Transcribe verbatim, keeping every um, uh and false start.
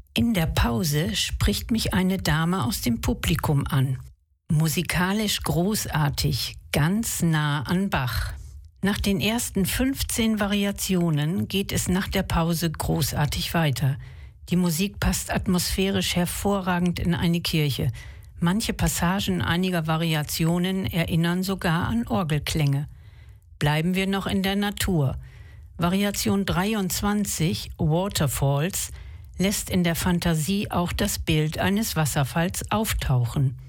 In der Pause spricht mich eine Dame aus dem Publikum an. Musikalisch großartig, ganz nah an Bach. Nach den ersten fünfzehn Variationen geht es nach der Pause großartig weiter. Die Musik passt atmosphärisch hervorragend in eine Kirche. Manche Passagen einiger Variationen erinnern sogar an Orgelklänge. Bleiben wir noch in der Natur. Variation dreiundzwanzig, Waterfalls, lässt in der Fantasie auch das Bild eines Wasserfalls auftauchen.